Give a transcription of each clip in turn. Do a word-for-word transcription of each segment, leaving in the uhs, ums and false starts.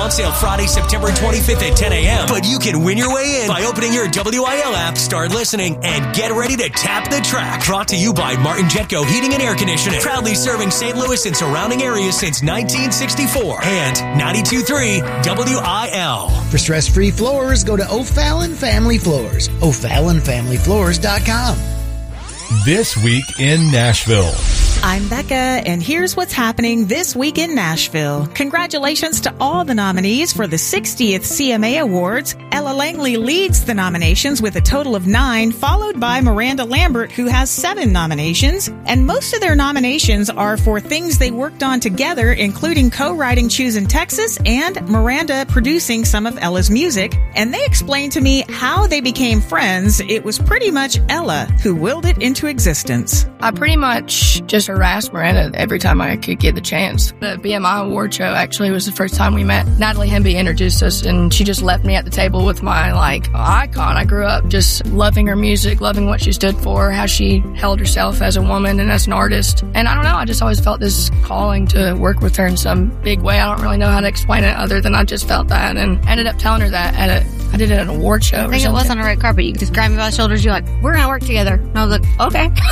on sale Friday, September twenty-fifth at ten a.m. But you can win your way in by opening your W I L app, start listening, and get ready to tap the track. Brought to you by Martin Jetco Heating and Air Conditioning. Proudly serving Saint Louis and surrounding areas since nineteen sixty-four. And ninety-two point three W I L. For stress-free floors, go to O'Fallon Family Floors. O'Fallon Family Floors dot com. This Week in Nashville. I'm Becca, and here's what's happening this week in Nashville. Congratulations to all the nominees for the sixtieth C M A Awards. Ella Langley leads the nominations with a total of nine, followed by Miranda Lambert, who has seven nominations. And most of their nominations are for things they worked on together, including co-writing Choosing Texas and Miranda producing some of Ella's music. And they explained to me how they became friends. It was pretty much Ella who willed it into existence. I pretty much just harassed Miranda every time I could get the chance. The B M I award show actually was the first time we met. Natalie Hemby introduced us, and she just left me at the table with my like icon. I grew up just loving her music, loving what she stood for, how she held herself as a woman and as an artist. And I don't know, I just always felt this calling to work with her in some big way. I don't really know how to explain it other than I just felt that, and ended up telling her that at a I did it at an award show. I think it was on a red carpet. You just grabbed me by the shoulders. You're like, we're going to work together. And I was like,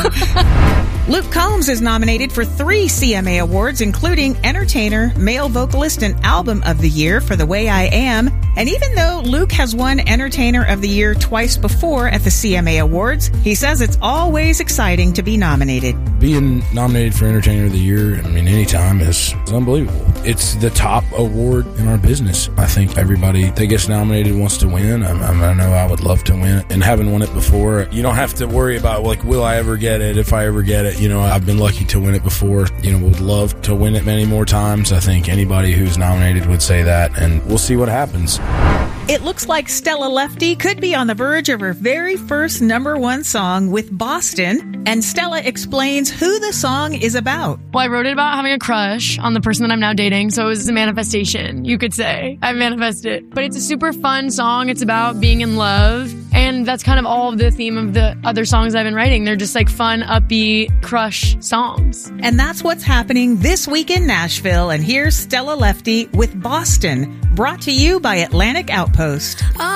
okay. Luke Combs is nominated for three C M A awards, including Entertainer, Male Vocalist, and Album of the Year for The Way I Am. And even though Luke has won Entertainer of the Year twice before at the C M A Awards, he says it's always exciting to be nominated. Being nominated for Entertainer of the Year, I mean, anytime is unbelievable. It's the top award in our business. I think everybody that gets nominated wants to win. I, I know I would love to win it. And having won it before, you don't have to worry about, like, will I ever get it, if I ever get it. You know, I've been lucky to win it before. You know, would love to win it many more times. I think anybody who's nominated would say that, and we'll see what happens. It looks like Stella Lefty could be on the verge of her very first number one song with Boston, and Stella explains who the song is about. Well, I wrote it about having a crush on the person that I'm now dating, so it was a manifestation, you could say. I manifested it. But it's a super fun song. It's about being in love, and that's kind of all of the theme of the other songs I've been writing. They're just like fun, upbeat, crush songs. And that's what's happening this week in Nashville, and here's Stella Lefty with Boston, brought to you by Atlantic Outpost.